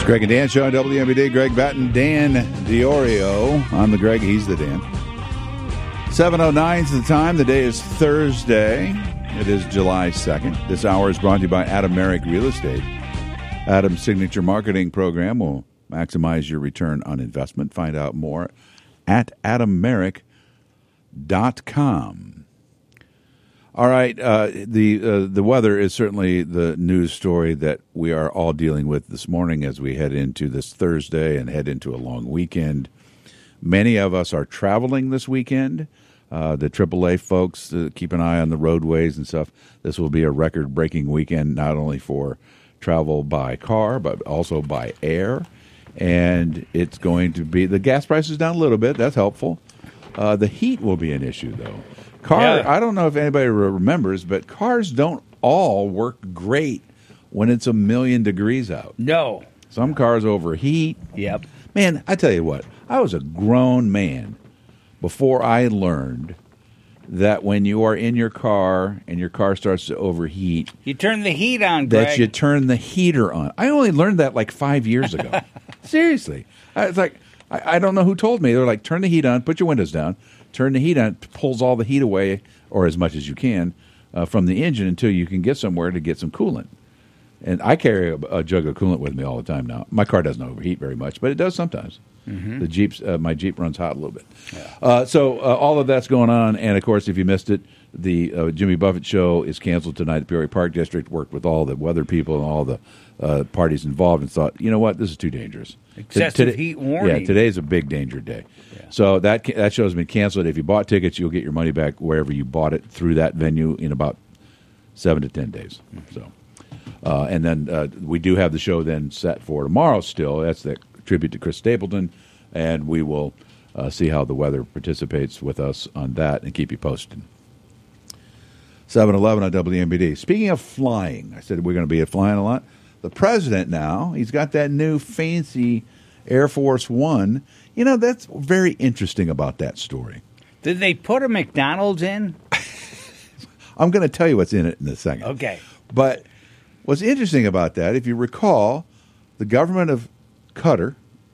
Greg and Dan show on WMBD. Greg Batten, Dan Diorio. I'm the Greg, he's the Dan. 7:09 is the time. The day is Thursday. It is July 2nd. This hour is brought to you by Adam Merrick Real Estate. Adam's signature marketing program will maximize your return on investment. Find out more at adammerrick.com. All right, the weather is certainly the news story that we are all dealing with this morning as we head into this Thursday and head into a long weekend. Many of us are traveling this weekend. The AAA folks, keep an eye on the roadways and stuff. This will be a record-breaking weekend, not only for travel by car, but also by air. And it's going to be, the gas price is down a little bit. That's helpful. The heat will be an issue, though. I don't know if anybody remembers, but cars don't all work great when it's 1,000,000 degrees out. No. Some cars overheat. Yep. Man, I tell you what, I was a grown man before I learned that when you are in your car and your car starts to overheat, you turn the heat on, Greg. That you turn the heater on. I only learned that like 5 years ago. Seriously. It's like, I don't know who told me. They're like, turn the heat on, put your windows down. Turn the heat on, it pulls all the heat away, or as much as you can, from the engine until you can get somewhere to get some coolant. And I carry a jug of coolant with me all the time now. My car doesn't overheat very much, but it does sometimes. Mm-hmm. My Jeep runs hot a little bit. Yeah. So all of that's going on. And, of course, if you missed it, the Jimmy Buffett show is canceled tonight at Peoria Park District. Worked with all the weather people and all the parties involved and thought, you know what, this is too dangerous. Excessive heat warning. Yeah, today's a big danger day. Yeah. So that show has been canceled. If you bought tickets, you'll get your money back wherever you bought it through that venue in about 7 to 10 days. So, and then we do have the show then set for tomorrow still. That's the tribute to Chris Stapleton, and we will see how the weather participates with us on that and keep you posted. 7:11 on WMBD. Speaking of flying, I said we're going to be flying a lot. The president now, he's got that new fancy Air Force One. You know, that's very interesting about that story. Did they put a McDonald's in? I'm going to tell you what's in it in a second. Okay. But what's interesting about that, if you recall, the government of Qatar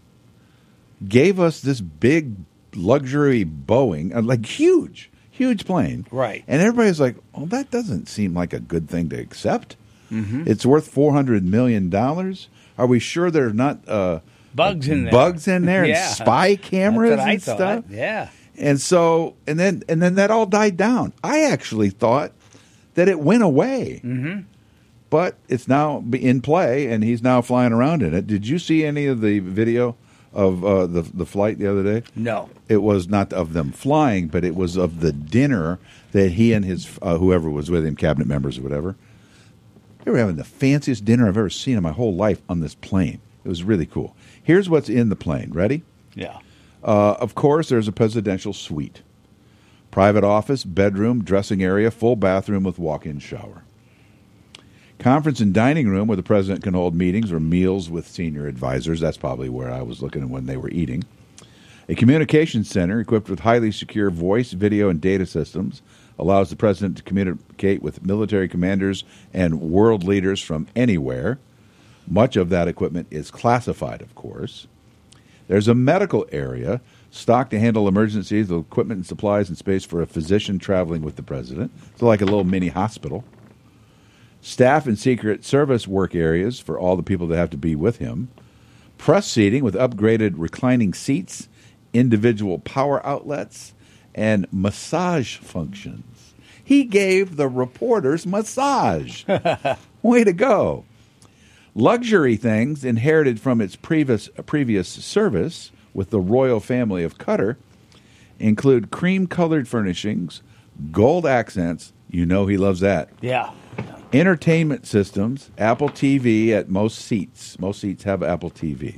gave us this big luxury Boeing, like huge plane. Right. And everybody's like, oh, that doesn't seem like a good thing to accept. Mm-hmm. It's worth $400 million. Are we sure there's not bugs in there? Bugs in there yeah. and spy cameras and stuff? Yeah. And so, and then that all died down. I actually thought that it went away. Mm-hmm. But it's now in play, and he's now flying around in it. Did you see any of the video of the flight the other day? No. It was not of them flying, but it was of the dinner that he and his whoever was with him, cabinet members or whatever. They were having the fanciest dinner I've ever seen in my whole life on this plane. It was really cool. Here's what's in the plane. Ready? Yeah. Of course, there's a presidential suite. Private office, bedroom, dressing area, full bathroom with walk-in shower. Conference and dining room where the president can hold meetings or meals with senior advisors. That's probably where I was looking when they were eating. A communications center equipped with highly secure voice, video, and data systems allows the president to communicate with military commanders and world leaders from anywhere. Much of that equipment is classified, of course. There's a medical area stocked to handle emergencies with equipment and supplies and space for a physician traveling with the president. So like a little mini hospital. Staff and Secret Service work areas for all the people that have to be with him. Press seating with upgraded reclining seats, individual power outlets, and massage functions. He gave the reporters massage. Way to go. Luxury things inherited from its previous service with the royal family of Qatar include cream-colored furnishings, gold accents. You know he loves that. Yeah. Entertainment systems, Apple TV at most seats. Most seats have Apple TV.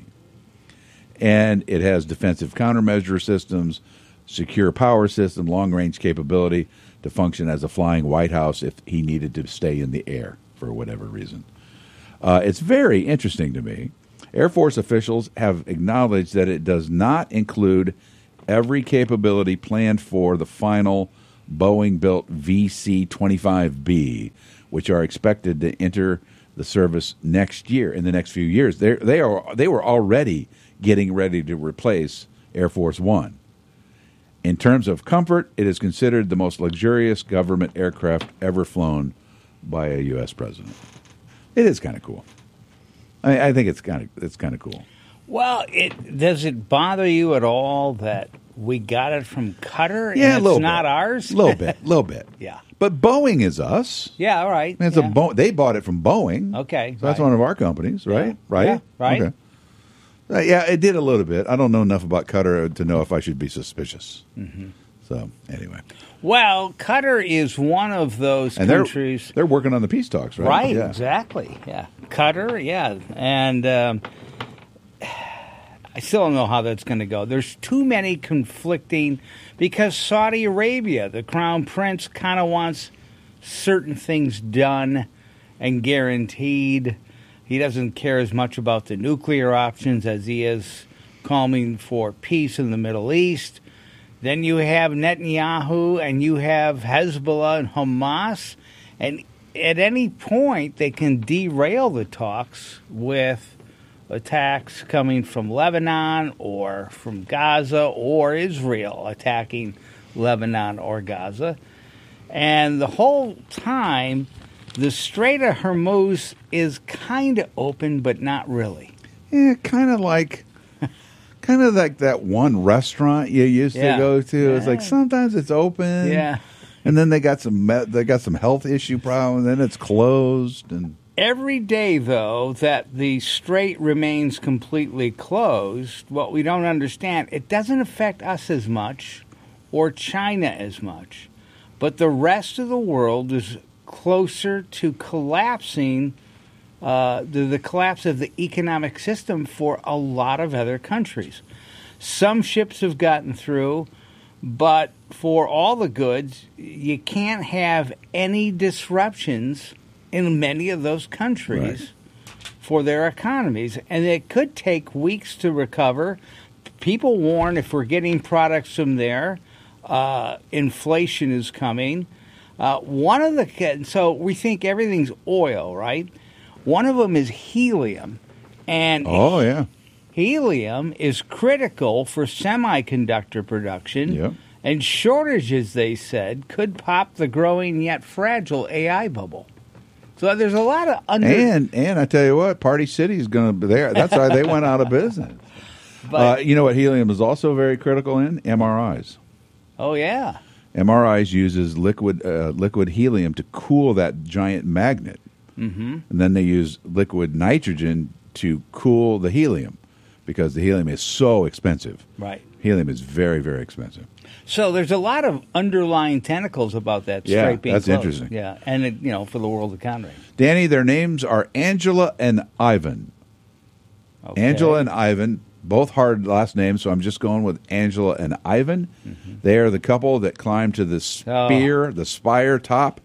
And it has defensive countermeasure systems, secure power system, long-range capability to function as a flying White House if he needed to stay in the air for whatever reason. It's very interesting to me. Air Force officials have acknowledged that it does not include every capability planned for the final Boeing-built VC-25B, which are expected to enter the service next year. In the next few years, they were already getting ready to replace Air Force One. In terms of comfort, it is considered the most luxurious government aircraft ever flown by a U.S. president. It is kind of cool. I think it's kind of cool. Well, does it bother you at all that we got it from Qatar Yeah, and a it's little not bit. ours? A little bit. Yeah. But Boeing is us. Yeah, all right. It's yeah. they bought it from Boeing. Okay, So that's right. one of our companies, right? Yeah. Right? Yeah, right. Okay. Yeah, it did a little bit. I don't know enough about Qatar to know if I should be suspicious. Mm-hmm. So, anyway. Well, Qatar is one of those And countries. they're working on the peace talks, right? Right, Yeah. exactly. Yeah. Qatar, yeah. And I still don't know how that's going to go. There's too many conflicting, because Saudi Arabia, the crown prince, kind of wants certain things done and guaranteed. He doesn't care as much about the nuclear options as he is calling for peace in the Middle East. Then you have Netanyahu and you have Hezbollah and Hamas. And at any point, they can derail the talks with attacks coming from Lebanon or from Gaza or Israel attacking Lebanon or Gaza. And the whole time, the Strait of Hormuz is kind of open, but not really. Yeah, kind of like that one restaurant you used to go to. It's like sometimes it's open. Yeah. And then they got some health issue problem, and then it's closed. And every day, though, that the strait remains completely closed, what we don't understand, it doesn't affect us as much or China as much. But the rest of the world is closer to collapsing, the collapse of the economic system for a lot of other countries. Some ships have gotten through, but for all the goods, you can't have any disruptions in many of those countries for their economies. And it could take weeks to recover. People warn if we're getting products from there, inflation is coming. So we think everything's oil, right? One of them is helium. And helium is critical for semiconductor production. Yep. And shortages, they said, could pop the growing yet fragile AI bubble. So there's a lot of and I tell you what, Party City is going to be there. That's why they went out of business. But, you know what helium is also very critical in? MRIs. Oh, yeah. MRIs uses liquid helium to cool that giant magnet. Mm-hmm. And then they use liquid nitrogen to cool the helium because the helium is so expensive. Right. Helium is very, very expensive. So there's a lot of underlying tentacles about that strait being that's closed. interesting. Yeah, and for the world economy. Danny, their names are Angela and Ivan. Okay. Angela and Ivan, both hard last names, so I'm just going with Angela and Ivan. Mm-hmm. They are the couple that climbed to the spire top,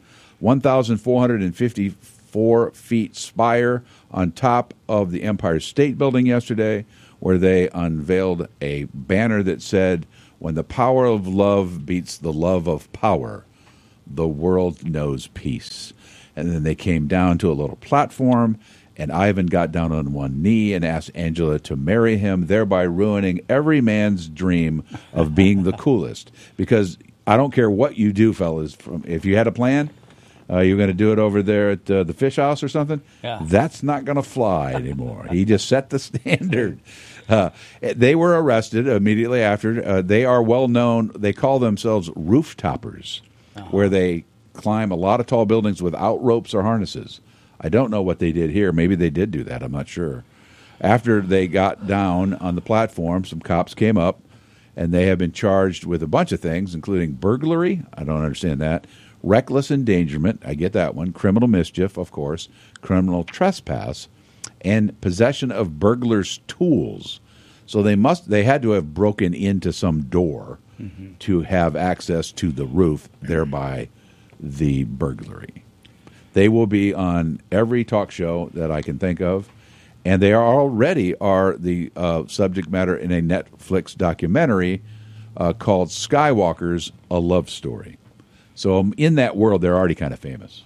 1,454 feet spire on top of the Empire State Building yesterday, where they unveiled a banner that said, "When the power of love beats the love of power, the world knows peace." And then they came down to a little platform, and Ivan got down on one knee and asked Angela to marry him, thereby ruining every man's dream of being the coolest. Because I don't care what you do, fellas, if you had a plan, you're going to do it over there at the fish house or something, that's not going to fly anymore. He just set the standard. They were arrested immediately after. They are well known. They call themselves roof-toppers, where they climb a lot of tall buildings without ropes or harnesses. I don't know what they did here. Maybe they did do that. I'm not sure. After they got down on the platform, some cops came up, and they have been charged with a bunch of things, including burglary. I don't understand that. Reckless endangerment. I get that one. Criminal mischief, of course. Criminal trespass. And possession of burglars' tools. So they had to have broken into some door to have access to the roof, thereby the burglary. They will be on every talk show that I can think of, and they already are the subject matter in a Netflix documentary called Skywalker's A Love Story. So in that world, they're already kind of famous.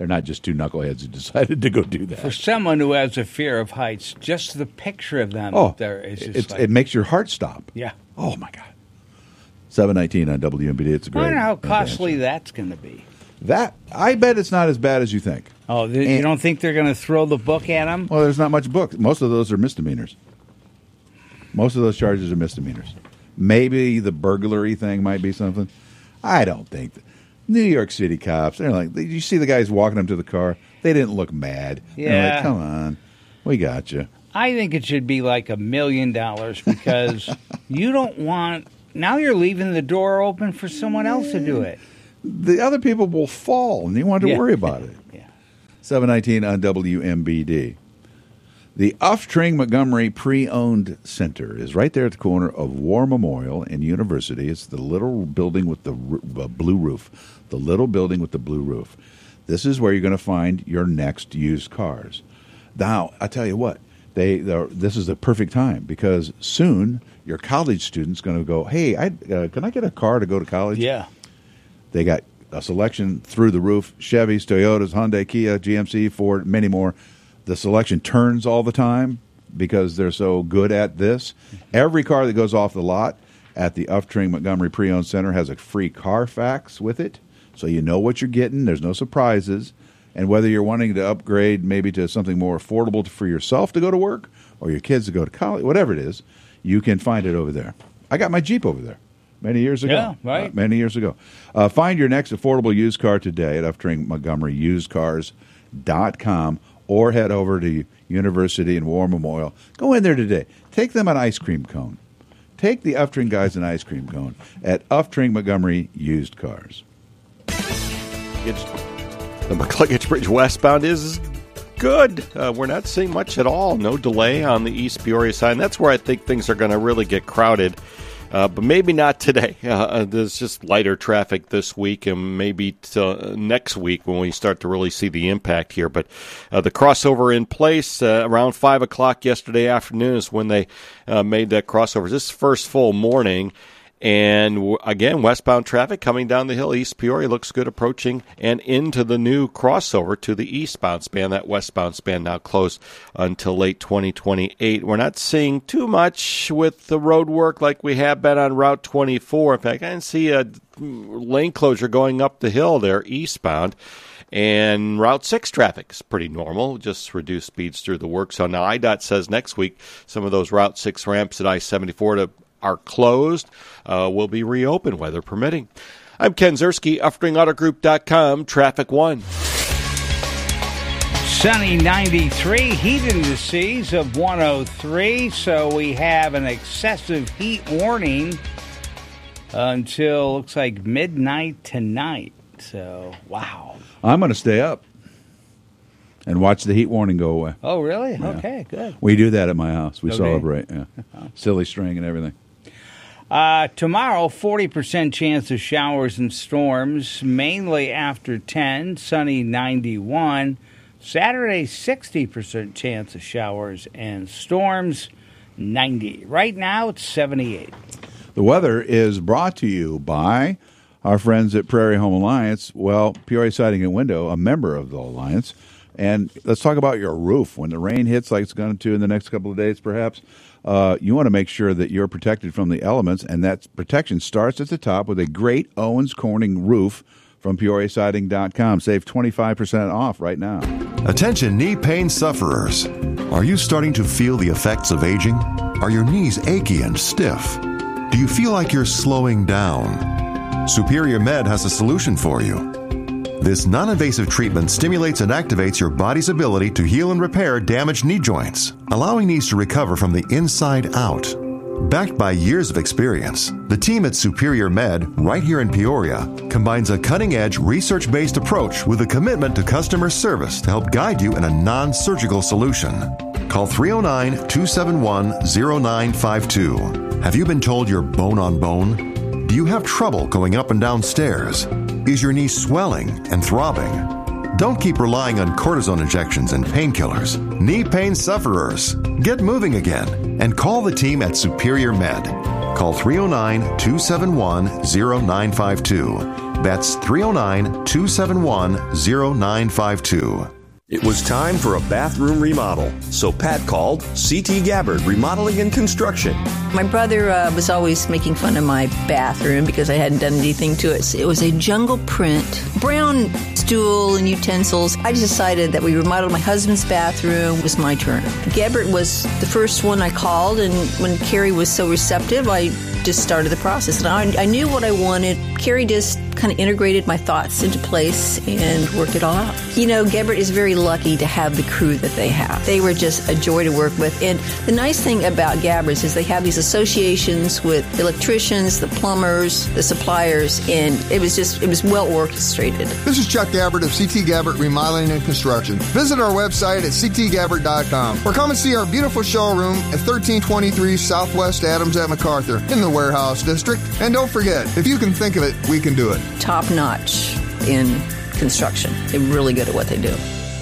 They're not just two knuckleheads who decided to go do that. For someone who has a fear of heights, just the picture of them up there is just it makes your heart stop. Yeah. Oh, my God. 7:19 on WMBD. It's a great. I wonder how costly that's going to be. That, I bet it's not as bad as you think. Oh, you don't think they're going to throw the book at them? Well, there's not much book. Most of those are misdemeanors. Most of those charges are misdemeanors. Maybe the burglary thing might be something. I don't think. New York City cops, they're like, you see the guys walking up to the car, they didn't look mad. Yeah. They're like, come on, we got you. I think it should be like $1 million because you don't want, now you're leaving the door open for someone else to do it. The other people will fall, and you want to worry about it. Yeah. 7:19 on WMBD. The Uftring Montgomery Pre-Owned Center is right there at the corner of War Memorial and University. It's the little building with the blue roof. The little building with the blue roof. This is where you're going to find your next used cars. Now, I tell you what, this is the perfect time because soon your college student's going to go, hey, can I get a car to go to college? Yeah. They got a selection through the roof, Chevys, Toyotas, Hyundai, Kia, GMC, Ford, many more. The selection turns all the time because they're so good at this. Every car that goes off the lot at the Uftring Montgomery Pre-Owned Center has a free Carfax with it, so you know what you're getting. There's no surprises. And whether you're wanting to upgrade maybe to something more affordable for yourself to go to work or your kids to go to college, whatever it is, you can find it over there. I got my Jeep over there many years ago. Yeah, right. Many years ago. Find your next affordable used car today at Uftring Montgomery UsedCars.com. Or head over to University and War Memorial. Go in there today. Take them an ice cream cone. Take the Uftring guys an ice cream cone at Uftring Montgomery Used Cars. The McCluggage Bridge westbound is good. We're not seeing much at all. No delay on the East Peoria side. And that's where I think things are going to really get crowded. But maybe not today. There's just lighter traffic this week and maybe next week when we start to really see the impact here. But the crossover in place around 5 o'clock yesterday afternoon is when they made that crossover. This first full morning. And again, westbound traffic coming down the hill. East Peoria looks good approaching and into the new crossover to the eastbound span. That westbound span now closed until late 2028. We're not seeing too much with the road work like we have been on Route 24. In fact, I can see a lane closure going up the hill there eastbound. And Route 6 traffic is pretty normal, just reduced speeds through the work. So now IDOT says next week some of those Route 6 ramps at I-74 are closed, will be reopened, weather permitting. I'm Ken Zerski, UfteringAutoGroup.com, Traffic 1. Sunny 93, heat indices of 103, so we have an excessive heat warning until, looks like, midnight tonight. So, wow. I'm going to stay up and watch the heat warning go away. Oh, really? Yeah. Okay, good. We do that at my house. We Okay. celebrate. Yeah. Silly string and everything. Tomorrow, 40% chance of showers and storms, mainly after 10, sunny 91. Saturday, 60% chance of showers and storms, 90. Right now, it's 78. The weather is brought to you by our friends at Prairie Home Alliance. Well, Peoria Siding and Window, a member of the Alliance. And let's talk about your roof. When the rain hits, like it's going to in the next couple of days, perhaps, you want to make sure that you're protected from the elements, and that protection starts at the top with a great Owens Corning roof from PeoriaSiding.com. Save 25% off right now. Attention knee pain sufferers. Are you starting to feel the effects of aging? Are your knees achy and stiff? Do you feel like you're slowing down? Superior Med has a solution for you. This non-invasive treatment stimulates and activates your body's ability to heal and repair damaged knee joints, allowing knees to recover from the inside out. Backed by years of experience, the team at Superior Med, right here in Peoria, combines a cutting-edge, research-based approach with a commitment to customer service to help guide you in a non-surgical solution. Call 309-271-0952. Have you been told you're bone on bone? Do you have trouble going up and down stairs? Is your knee swelling and throbbing? Don't keep relying on cortisone injections and painkillers. Knee pain sufferers, get moving again and call the team at Superior Med. Call 309-271-0952. That's 309-271-0952. It was time for a bathroom remodel, so Pat called C.T. Gabbard Remodeling and Construction. My brother was always making fun of my bathroom because I hadn't done anything to it. It was a jungle print, brown stool and utensils. I just decided that we remodeled my husband's bathroom. It was my turn. Gabbard was the first one I called, and when Carrie was so receptive, I just started the process. And I knew what I wanted. Carrie just kind of integrated my thoughts into place and worked it all out. You know, Gabbard is very lucky to have the crew that they have. They were just a joy to work with. And the nice thing about Gabbard's is they have these associations with the electricians, the plumbers, the suppliers, and it was well orchestrated. This is Chuck Gabbard of CT Gabbard Remodeling and Construction. Visit our website at ctgabbard.com or come and see our beautiful showroom at 1323 Southwest Adams at MacArthur in the Warehouse District. And don't forget, if you can think of it, we can do it. Top notch in construction. They're really good at what they do.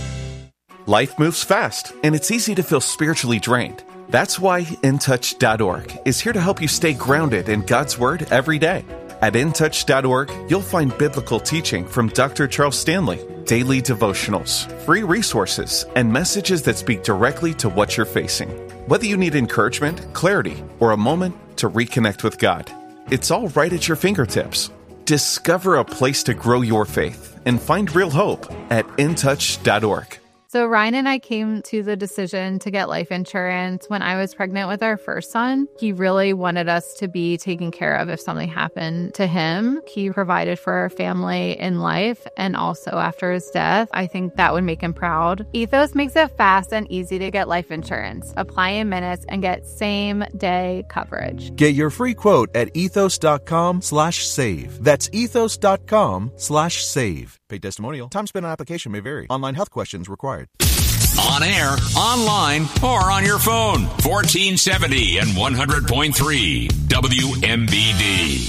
Life moves fast, and it's easy to feel spiritually drained. That's why InTouch.org is here to help you stay grounded in God's Word every day. At InTouch.org, you'll find biblical teaching from Dr. Charles Stanley, daily devotionals, free resources, and messages that speak directly to what you're facing. Whether you need encouragement, clarity, or a moment to reconnect with God, it's all right at your fingertips. Discover a place to grow your faith and find real hope at InTouch.org. So Ryan and I came to the decision to get life insurance when I was pregnant with our first son. He really wanted us to be taken care of if something happened to him. He provided for our family in life and also after his death. I think that would make him proud. Ethos makes it fast and easy to get life insurance. Apply in minutes and get same-day coverage. Get your free quote at ethos.com/save. That's ethos.com/save. Paid testimonial. Time spent on application may vary. Online health questions required. On air, online, or on your phone. 1470 and 100.3 WMBD.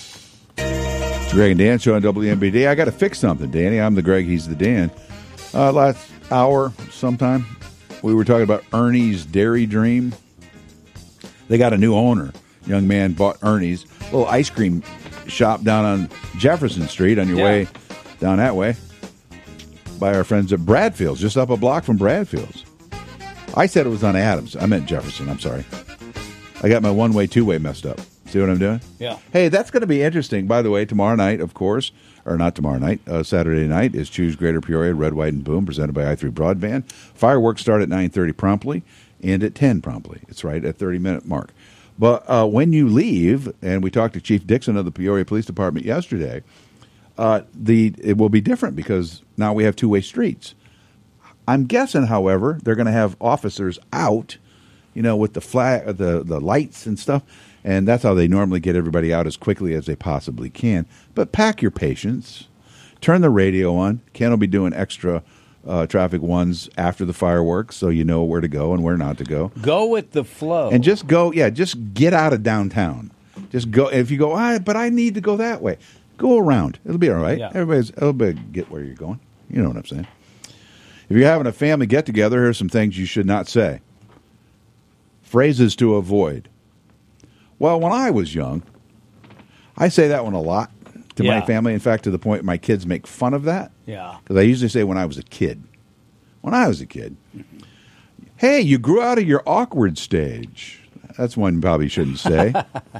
It's Greg and Dan show on WMBD. I got to fix something, Danny. I'm the Greg, he's the Dan. Last hour sometime, we were talking about Ernie's Dairy Dream. They got a new owner. Young man bought Ernie's, a little ice cream shop down on Jefferson Street on your way down that way by our friends at Bradfield's, just up a block from Bradfield's. I said it was on Adams. I meant Jefferson. I'm sorry. I got my one-way, two-way messed up. See what I'm doing? Yeah. Hey, that's going to be interesting. By the way, tomorrow night, of course, or not tomorrow night, Saturday night is Choose Greater Peoria, Red, White, and Boom, presented by i3 Broadband. Fireworks start at 9:30 promptly and at 10 promptly. It's right at 30-minute mark. But when you leave, and we talked to Chief Dixon of the Peoria Police Department yesterday, it will be different because now we have two-way streets. I'm guessing, however, they're going to have officers out, with the flag, the lights and stuff, and that's how they normally get everybody out as quickly as they possibly can. But pack your patience. Turn the radio on. Ken will be doing extra traffic ones after the fireworks, so you know where to go and where not to go. Go with the flow. And just go, just get out of downtown. Just go. If you go, but I need to go that way. Go around. It'll be all right. Yeah. It'll get where you're going. You know what I'm saying. If you're having a family get-together, here's some things you should not say. Phrases to avoid. Well, when I was young, I say that one a lot to my family. In fact, to the point my kids make fun of that. Yeah. Because I usually say when I was a kid. When I was a kid. Hey, you grew out of your awkward stage. That's one you probably shouldn't say.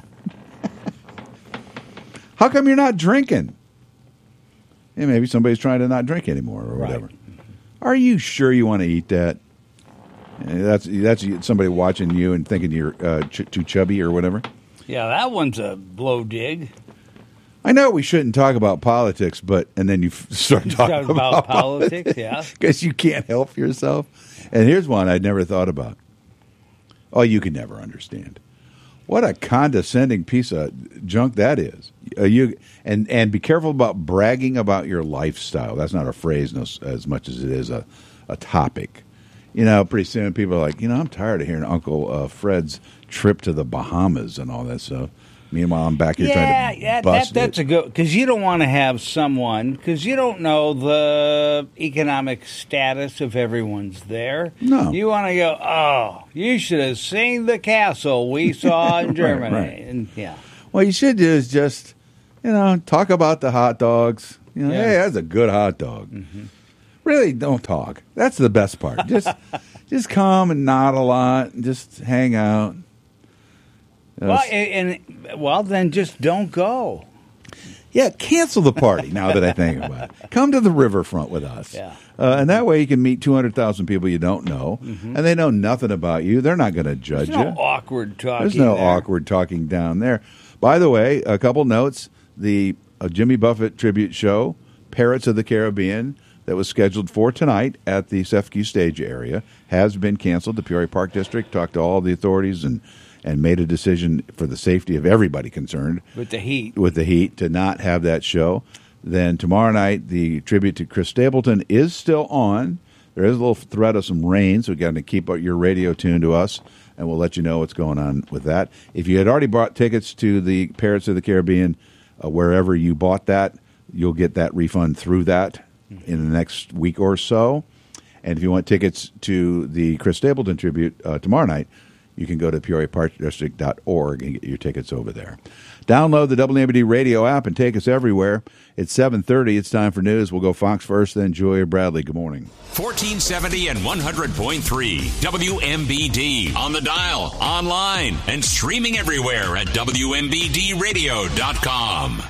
How come you're not drinking? Yeah, maybe somebody's trying to not drink anymore or whatever. Right. Are you sure you want to eat that? That's somebody watching you and thinking you're too chubby or whatever. Yeah, that one's a blow dig. I know we shouldn't talk about politics, and then you start talking about politics, yeah. Because you can't help yourself. And here's one I'd never thought about. Oh, you can never understand. What a condescending piece of junk that is. And be careful about bragging about your lifestyle. That's not a phrase as much as it is a topic. Pretty soon people are like, I'm tired of hearing Uncle Fred's trip to the Bahamas and all that stuff. Meanwhile, I'm back here trying to bust that's a good, because you don't want to have someone, because you don't know the economic status of everyone's there. No. You want to go, you should have seen the castle we saw in Germany. Right. And what you should do is just talk about the hot dogs. Hey, that's a good hot dog. Mm-hmm. Really, don't talk. That's the best part. Just come and nod a lot and just hang out. Well, then just don't go. Yeah, cancel the party now that I think about it. Come to the riverfront with us. Yeah. And that way you can meet 200,000 people you don't know, and they know nothing about you. They're not going to judge There's you. no awkward talking. There's no there. awkward talking down there. By the way, a couple notes. The Jimmy Buffett tribute show, Parrots of the Caribbean, that was scheduled for tonight at the Sefke Stage area, has been canceled. The Peoria Park District talked to all the authorities and made a decision for the safety of everybody concerned. With the heat. To not have that show. Then tomorrow night, the tribute to Chris Stapleton is still on. There is a little threat of some rain, so we've got to keep your radio tuned to us, and we'll let you know what's going on with that. If you had already bought tickets to the Parrots of the Caribbean, wherever you bought that, you'll get that refund through that in the next week or so. And if you want tickets to the Chris Stapleton tribute tomorrow night, you can go to PeoriaParkDistrict.org and get your tickets over there. Download the WMBD radio app and take us everywhere. It's 7:30. It's time for news. We'll go Fox first, then Julia Bradley. Good morning. 1470 and 100.3 WMBD on the dial, online, and streaming everywhere at WMBDradio.com.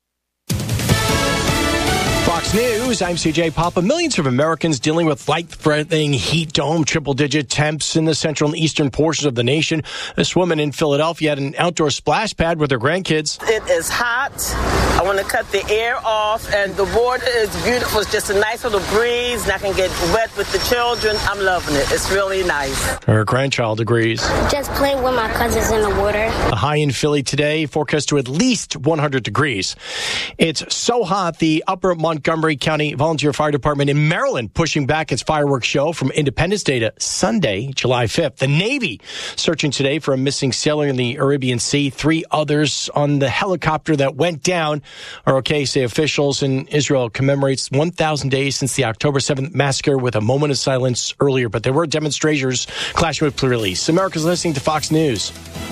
Fox News, I'm CJ Papa. Millions of Americans dealing with life-threatening heat dome, triple-digit temps in the central and eastern portions of the nation. This woman in Philadelphia had an outdoor splash pad with her grandkids. It is hot. I want to cut the air off, and the water is beautiful. It's just a nice little breeze, and I can get wet with the children. I'm loving it. It's really nice. Her grandchild agrees. Just playing with my cousins in the water. A high in Philly today, forecast to at least 100 degrees. It's so hot, the Upper Montgomery County Volunteer Fire Department in Maryland pushing back its fireworks show from Independence Day to Sunday, July 5th. The Navy searching today for a missing sailor in the Arabian Sea. 3 others on the helicopter that went down are okay, say officials. And Israel commemorates 1,000 days since the October 7th massacre with a moment of silence earlier. But there were demonstrators clashing with police. America's listening to Fox News.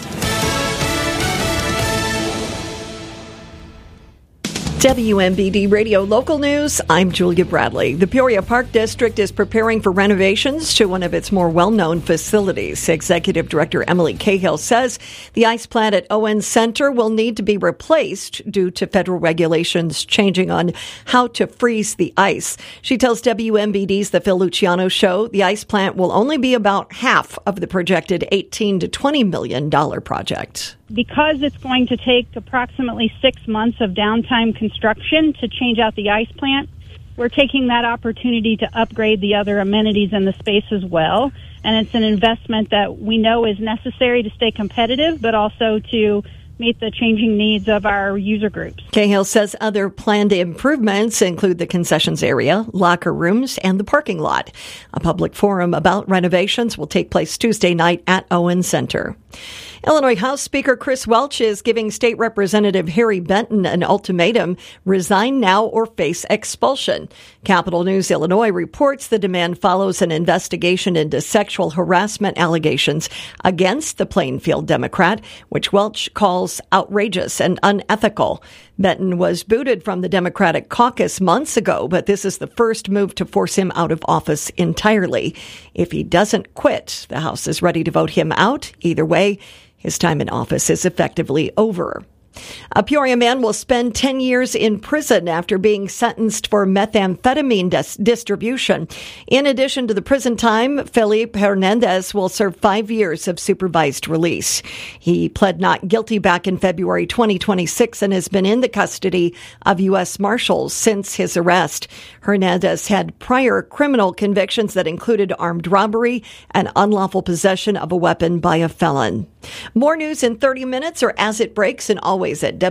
WMBD Radio Local News, I'm Julia Bradley. The Peoria Park District is preparing for renovations to one of its more well-known facilities. Executive Director Emily Cahill says the ice plant at Owen Center will need to be replaced due to federal regulations changing on how to freeze the ice. She tells WMBD's The Phil Luciano Show the ice plant will only be about half of the projected $18 to $20 million project. Because it's going to take approximately 6 months of downtime construction to change out the ice plant, we're taking that opportunity to upgrade the other amenities in the space as well. And it's an investment that we know is necessary to stay competitive, but also to meet the changing needs of our user groups. Cahill says other planned improvements include the concessions area, locker rooms, and the parking lot. A public forum about renovations will take place Tuesday night at Owen Center. Illinois House Speaker Chris Welch is giving State Representative Harry Benton an ultimatum: resign now or face expulsion. Capitol News Illinois reports the demand follows an investigation into sexual harassment allegations against the Plainfield Democrat, which Welch calls outrageous and unethical. Benton was booted from the Democratic caucus months ago, but this is the first move to force him out of office entirely. If he doesn't quit, the House is ready to vote him out. Either way, his time in office is effectively over. A Peoria man will spend 10 years in prison after being sentenced for methamphetamine distribution. In addition to the prison time, Felipe Hernandez will serve 5 years of supervised release. He pled not guilty back in February 2026 and has been in the custody of U.S. Marshals since his arrest. Hernandez had prior criminal convictions that included armed robbery and unlawful possession of a weapon by a felon. More news in 30 minutes or as it breaks, and always at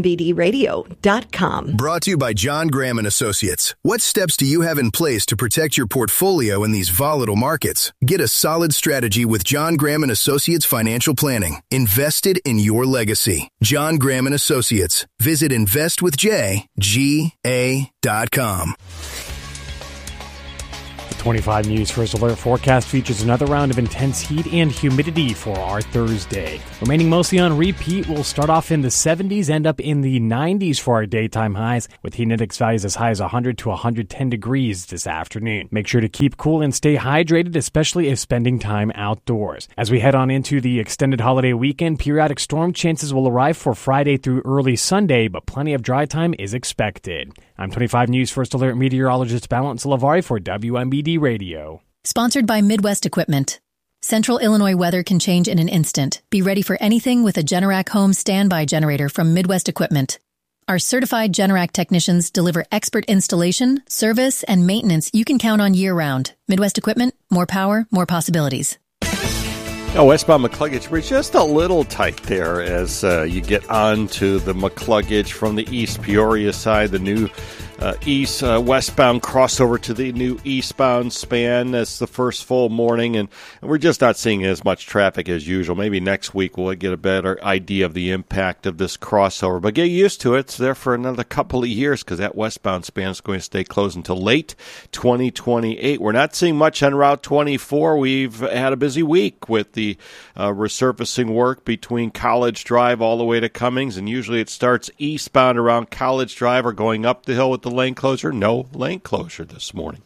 WMBDradio.com. Brought to you by John Graham and Associates. What steps do you have in place to protect your portfolio in these volatile markets? Get a solid strategy with John Graham and Associates Financial Planning. Invested in your legacy. John Graham and Associates. Visit investwithjga.com. 25 News First Alert forecast features another round of intense heat and humidity for our Thursday. Remaining mostly on repeat, we'll start off in the 70s, end up in the 90s for our daytime highs, with heat index values as high as 100 to 110 degrees this afternoon. Make sure to keep cool and stay hydrated, especially if spending time outdoors. As we head on into the extended holiday weekend, periodic storm chances will arrive for Friday through early Sunday, but plenty of dry time is expected. I'm 25 News First Alert meteorologist Balance Lavari for WMBD Radio. Sponsored by Midwest Equipment. Central Illinois weather can change in an instant. Be ready for anything with a Generac home standby generator from Midwest Equipment. Our certified Generac technicians deliver expert installation, service, and maintenance you can count on year-round. Midwest Equipment, more power, more possibilities. Westbound McCluggage Bridge, just a little tight there as you get onto the McCluggage from the East Peoria side, the new westbound crossover to the new eastbound span. That's the first full morning, and we're just not seeing as much traffic as usual. Maybe next week we'll get a better idea of the impact of this crossover, but get used to it. It's there for another couple of years because that westbound span is going to stay closed until late 2028. We're not seeing much on Route 24. We've had a busy week with the resurfacing work between College Drive all the way to Cummings, and usually it starts eastbound around College Drive or going up the hill with the lane closure. No lane closure this morning.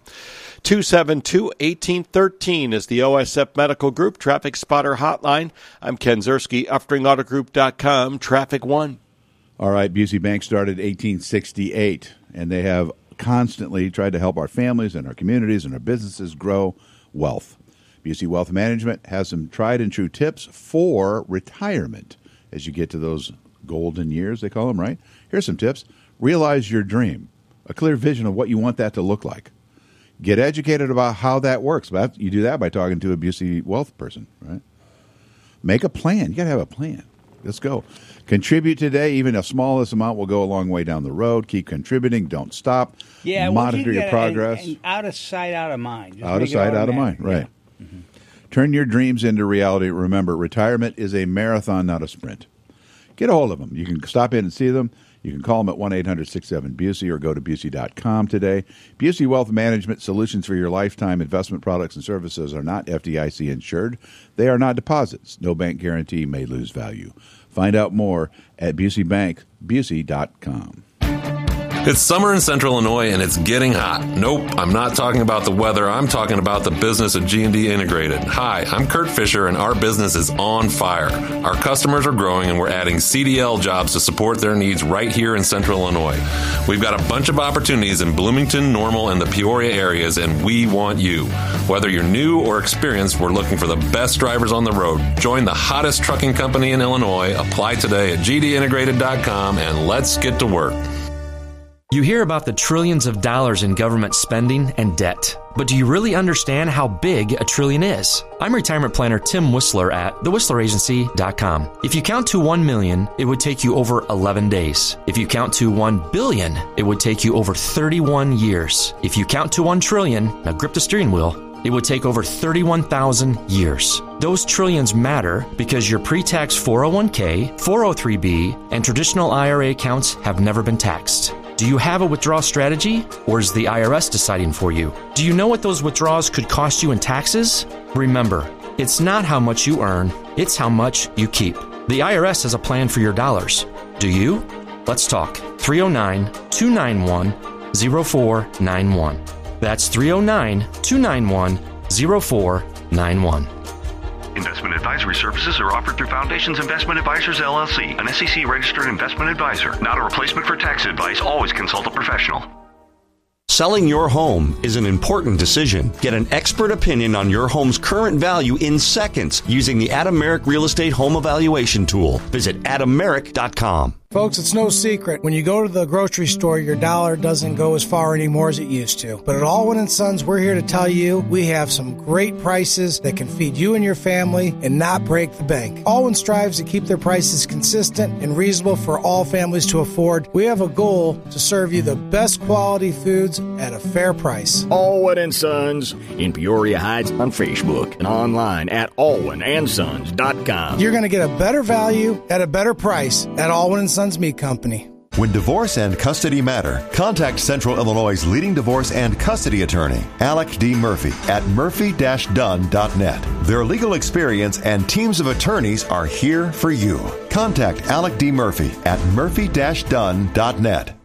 272-1813 is the OSF Medical Group Traffic Spotter Hotline. I'm Ken Zerski, UpstringAutoGroup.com, Traffic 1. All right, Busey Bank started 1868, and they have constantly tried to help our families and our communities and our businesses grow wealth. Busey Wealth Management has some tried and true tips for retirement as you get to those golden years, they call them, right? Here's some tips. Realize your dream. A clear vision of what you want that to look like. Get educated about how that works. You do that by talking to a Busey Wealth person, right? Make a plan. You got to have a plan. Let's go. Contribute today. Even a smallest amount will go a long way down the road. Keep contributing. Don't stop. Yeah, monitor your progress. And out of sight, out of mind. Out of sight, out of mind. Right. Yeah. Mm-hmm. Turn your dreams into reality. Remember, retirement is a marathon, not a sprint. Get a hold of them. You can stop in and see them. You can call them at 1-800-67-BUSEY or go to Busey.com today. Busey Wealth Management solutions for your lifetime investment products and services are not FDIC insured. They are not deposits. No bank guarantee may lose value. Find out more at Busey.com. It's summer in Central Illinois, and it's getting hot. Nope, I'm not talking about the weather. I'm talking about the business of G&D Integrated. Hi, I'm Kurt Fisher, and our business is on fire. Our customers are growing, and we're adding CDL jobs to support their needs right here in Central Illinois. We've got a bunch of opportunities in Bloomington, Normal, and the Peoria areas, and we want you. Whether you're new or experienced, we're looking for the best drivers on the road. Join the hottest trucking company in Illinois. Apply today at gdintegrated.com, and let's get to work. You hear about the trillions of dollars in government spending and debt, but do you really understand how big a trillion is? I'm retirement planner Tim Whistler at thewhistleragency.com. If you count to 1 million, it would take you over 11 days. If you count to 1 billion, it would take you over 31 years. If you count to 1 trillion, now grip the steering wheel, it would take over 31,000 years. Those trillions matter because your pre-tax 401k, 403b, and traditional IRA accounts have never been taxed. Do you have a withdrawal strategy, or is the IRS deciding for you? Do you know what those withdrawals could cost you in taxes? Remember, it's not how much you earn, it's how much you keep. The IRS has a plan for your dollars. Do you? Let's talk. 309-291-0491. That's 309-291-0491. Investment advisory services are offered through Foundations Investment Advisors, LLC, an SEC-registered investment advisor. Not a replacement for tax advice. Always consult a professional. Selling your home is an important decision. Get an expert opinion on your home's current value in seconds using the Adam Merrick Real Estate Home Evaluation Tool. Visit adammerrick.com. Folks, it's no secret. When you go to the grocery store, your dollar doesn't go as far anymore as it used to. But at Allwyn & Sons, we're here to tell you we have some great prices that can feed you and your family and not break the bank. Allwyn strives to keep their prices consistent and reasonable for all families to afford. We have a goal to serve you the best quality foods at a fair price. Allwyn & Sons in Peoria Heights on Facebook and online at allwynsons.com. You're going to get a better value at a better price at Allwyn & Sons Meat Company. When divorce and custody matter, contact Central Illinois' leading divorce and custody attorney, Alec D. Murphy, at murphy-dunn.net. Their legal experience and teams of attorneys are here for you. Contact Alec D. Murphy at murphy-dunn.net.